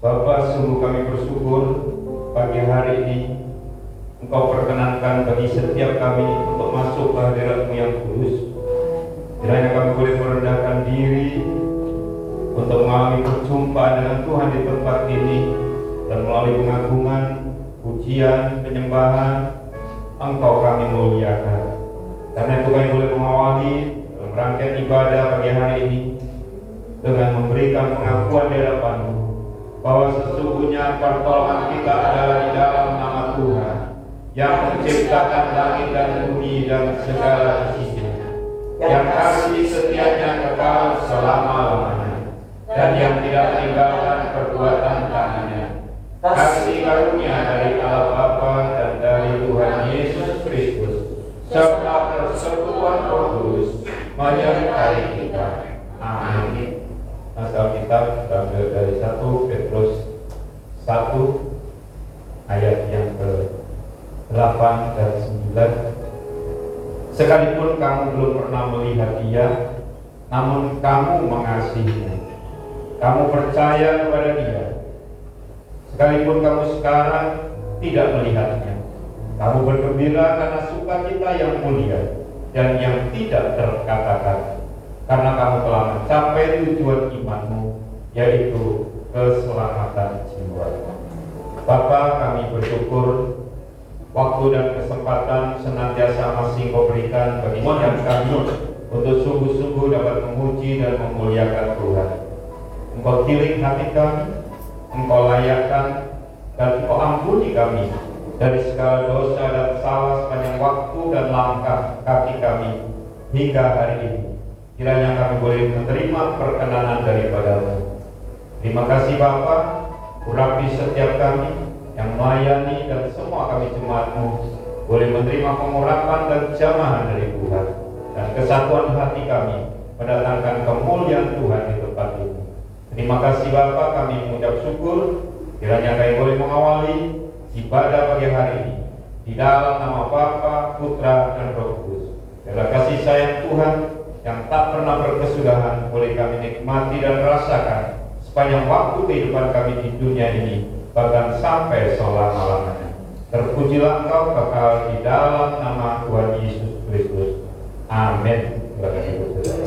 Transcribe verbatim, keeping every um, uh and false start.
Bapa, sungguh kami bersyukur pagi hari ini Engkau perkenankan bagi setiap kami untuk masuk ke hadirat-Mu yang kudus. Kiranya kami boleh merendahkan diri untuk mengalami perjumpaan dengan Tuhan di tempat ini, dan melalui pengagungan, pujian, penyembahan, Engkau kami muliakan. Karena itu kami boleh mengawali dalam rangkaian ibadah pagi hari ini dengan memberikan pengakuan di hadapan-Mu bahwa sesungguhnya pertolongan kita adalah di dalam nama Tuhan yang menciptakan langit dan bumi dan segala isinya, yang kasih setianya kekal selama-lamanya, dan yang tidak meninggalkan perbuatan tangannya. Kasih karunia dari Allah Bapa dan dari Tuhan Yesus Kristus serta persekutuan Roh Kudus menyertai kita. Amin. Asal kita ambil dari satu Petrus satu ayat yang ke delapan dan sembilan. Sekalipun kamu belum pernah melihat Dia, namun kamu mengasihinya. Kamu percaya kepada Dia. Sekalipun kamu sekarang tidak melihatnya, kamu bergembira karena sukacita yang mulia dan yang tidak terkatakan, karena kamu telah mencapai tujuan imanmu, yaitu keselamatan jiwa. Bapa, kami bersyukur waktu dan kesempatan senantiasa masih Kau berikan bagi setiap kami untuk sungguh-sungguh dapat memuji dan memuliakan Tuhan. Engkau tilik hati kami, Engkau layakkan, dan Engkau ampuni kami dari segala dosa dan salah sepanjang waktu dan langkah kaki kami hingga hari ini. Kiranya kami boleh menerima perkenanan daripada-Mu. Terima kasih Bapa, urapi setiap kami yang melayani, dan semua kami jemaat-Mu boleh menerima pengurapan dan jamahan dari Tuhan, dan kesatuan hati kami mendatangkan kemuliaan Tuhan di tempat ini. Terima kasih Bapa, kami mengucap syukur. Kiranya kami boleh mengawali ibadah pagi hari ini di dalam nama Bapa, Putra, dan Roh Kudus. Terima kasih sayang Tuhan yang tak pernah berkesudahan boleh kami nikmati dan rasakan sepanjang waktu kehidupan kami di dunia ini, bahkan sampai selama-lamanya. Terpujilah Engkau kekal di dalam nama Tuhan Yesus Kristus. Amin. Terima kasih.